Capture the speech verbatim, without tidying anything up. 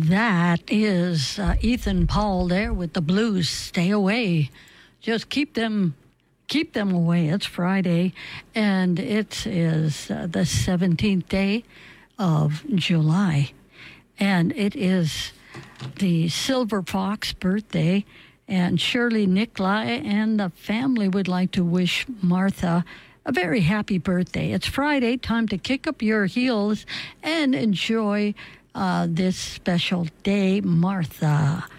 That is uh, Ethan Paul there with the blues. Stay away. Just keep them keep them away. It's Friday, and it is uh, the seventeenth day of July. And it is the Silver Fox birthday. And Shirley Nicolai and the family would like to wish Martha a very happy birthday. It's Friday, time to kick up your heels and enjoy uh, this special day, Martha.